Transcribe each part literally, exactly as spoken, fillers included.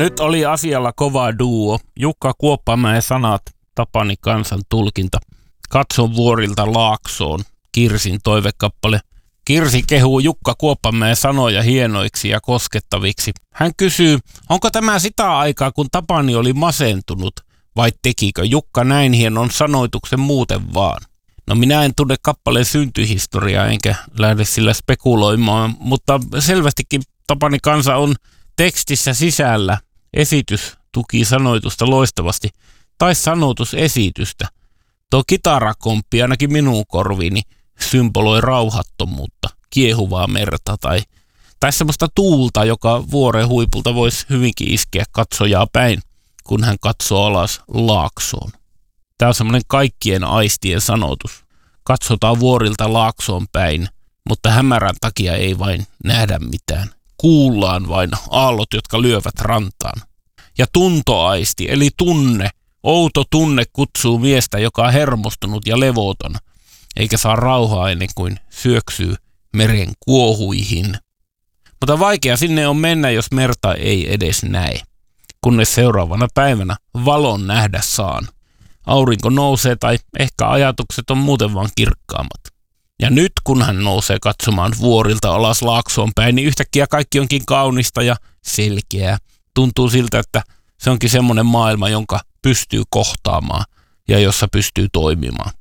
Nyt oli asialla kova duo. Jukka Kuoppamäen sanat, Tapani Kansan tulkinta. Katson vuorilta Laaksoon, Kirsin toivekappale. Kirsi kehuu Jukka Kuoppamäen sanoja hienoiksi ja koskettaviksi. Hän kysyy, onko tämä sitä aikaa, kun Tapani oli masentunut, vai tekikö Jukka näin hienon sanoituksen muuten vaan? No minä en tunne kappaleen syntyhistoriaa enkä lähde sillä spekuloimaan, mutta selvästikin Tapani Kansa on tekstissä sisällä. Esitys tuki sanoitusta loistavasti, tai sanotusesitystä. Tuo kitarakomppi ainakin minun korviini symboloi rauhattomuutta, kiehuvaa merta tai, tai semmoista tuulta, joka vuoren huipulta voisi hyvinkin iskeä katsojaa päin, kun hän katsoo alas Laaksoon. Tämä on semmoinen kaikkien aistien sanotus. Katsotaan vuorilta Laaksoon päin, mutta hämärän takia ei vain nähdä mitään. Kuullaan vain aallot, jotka lyövät rantaan. Ja tuntoaisti, eli tunne, outo tunne kutsuu miestä, joka on hermostunut ja levoton, eikä saa rauhaa ennen kuin syöksyy meren kuohuihin. Mutta vaikea sinne on mennä, jos merta ei edes näe, kunnes seuraavana päivänä valon nähdä saan. Aurinko nousee tai ehkä ajatukset on muuten vaan kirkkaammat. Ja nyt kun hän nousee katsomaan vuorilta alas Laaksoon päin, niin yhtäkkiä kaikki onkin kaunista ja selkeää. Tuntuu siltä, että se onkin semmoinen maailma, jonka pystyy kohtaamaan ja jossa pystyy toimimaan.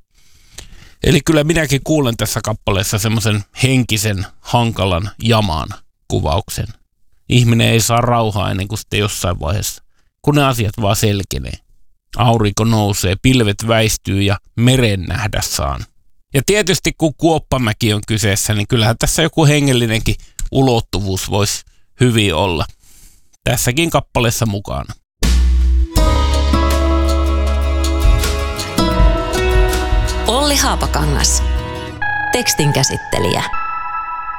Eli kyllä minäkin kuulen tässä kappaleessa semmoisen henkisen, hankalan jaman kuvauksen. Ihminen ei saa rauhaa ennen kuin sitten jossain vaiheessa, kun ne asiat vaan selkenee. Aurinko nousee, pilvet väistyy ja meren nähdä saan. Ja tietysti kun Kuoppamäki on kyseessä, niin kyllähän tässä joku hengellinenkin ulottuvuus voisi hyvin olla. Tässäkin kappaleessa mukana. Olli Haapakangas. Tekstin käsittelijä.